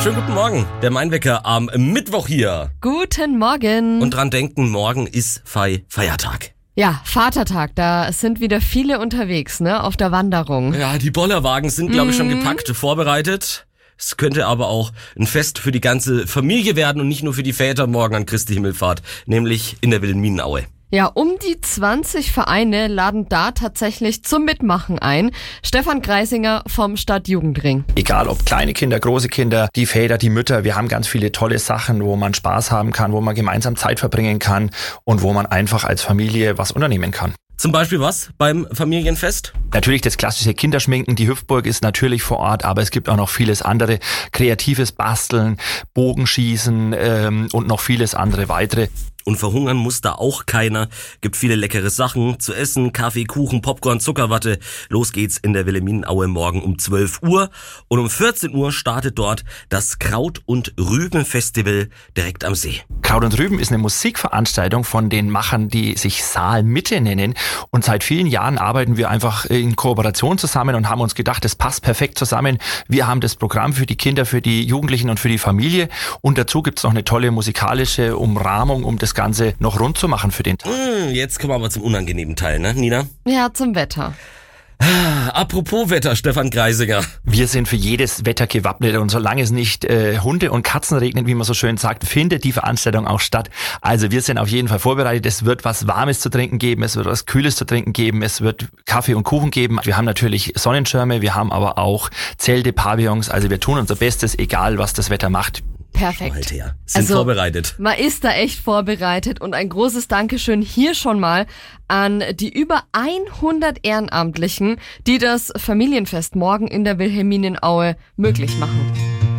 Schönen guten Morgen, der Mainwecker am Mittwoch hier. Guten Morgen. Und dran denken, morgen ist Feiertag. Ja, Vatertag, da sind wieder viele unterwegs, ne, auf der Wanderung. Ja, die Bollerwagen sind, glaube ich, schon gepackt, vorbereitet. Es könnte aber auch ein Fest für die ganze Familie werden und nicht nur für die Väter morgen an Christi Himmelfahrt, nämlich in der Wilhelminaue. Ja, um die 20 Vereine laden da tatsächlich zum Mitmachen ein. Stefan Greisinger vom Stadtjugendring. Egal ob kleine Kinder, große Kinder, die Väter, die Mütter, wir haben ganz viele tolle Sachen, wo man Spaß haben kann, wo man gemeinsam Zeit verbringen kann und wo man einfach als Familie was unternehmen kann. Zum Beispiel was beim Familienfest? Natürlich das klassische Kinderschminken, die Hüpfburg ist natürlich vor Ort, aber es gibt auch noch vieles andere, kreatives Basteln, Bogenschießen und noch vieles andere weitere. Und verhungern muss da auch keiner. Gibt viele leckere Sachen zu essen, Kaffee, Kuchen, Popcorn, Zuckerwatte. Los geht's in der Wilhelminaue morgen um 12 Uhr. Und um 14 Uhr startet dort das Kraut- und Rüben-Festival direkt am See. Kraut und Rüben ist eine Musikveranstaltung von den Machern, die sich Saalmitte nennen. Und seit vielen Jahren arbeiten wir einfach in Kooperation zusammen und haben uns gedacht, das passt perfekt zusammen. Wir haben das Programm für die Kinder, für die Jugendlichen und für die Familie. Und dazu gibt's noch eine tolle musikalische Umrahmung, um das Ganze noch rund zu machen für den Tag. Jetzt kommen wir aber zum unangenehmen Teil, ne, Nina? Ja, zum Wetter. Apropos Wetter, Stefan Greisinger. Wir sind für jedes Wetter gewappnet und solange es nicht Hunde und Katzen regnet, wie man so schön sagt, findet die Veranstaltung auch statt. Also wir sind auf jeden Fall vorbereitet. Es wird was Warmes zu trinken geben, es wird was Kühles zu trinken geben, es wird Kaffee und Kuchen geben. Wir haben natürlich Sonnenschirme, wir haben aber auch Zelte, Pavillons. Also wir tun unser Bestes, egal was das Wetter macht. Perfekt. Alter, sind vorbereitet. Man ist da echt vorbereitet und ein großes Dankeschön hier schon mal an die über 100 Ehrenamtlichen, die das Familienfest morgen in der Wilhelminaue möglich machen.